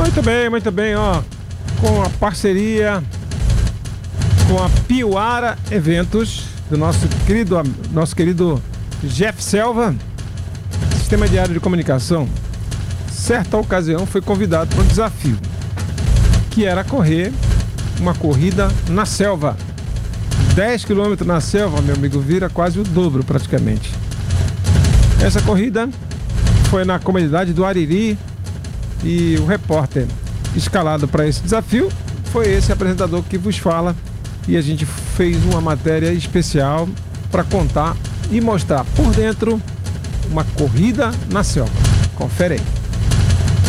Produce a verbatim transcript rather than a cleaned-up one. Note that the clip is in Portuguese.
Muito bem, muito bem, ó. Com a parceria com a Piuara Eventos, do nosso querido, nosso querido Jeff Selva, Sistema Diário de Comunicação. Certa ocasião foi convidado para um desafio, que era correr uma corrida na selva. dez quilômetros na selva, meu amigo, vira quase o dobro praticamente. Essa corrida foi na comunidade do Ariri e o repórter escalado para esse desafio foi esse apresentador que vos fala, e a gente fez uma matéria especial para contar e mostrar por dentro uma corrida na selva. Confere aí.